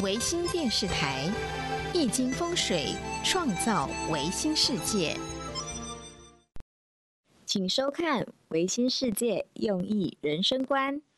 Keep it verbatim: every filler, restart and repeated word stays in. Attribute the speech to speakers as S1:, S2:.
S1: 维新电视台易经风水创造维新世界，
S2: 请收看《维新世界用益人生观》。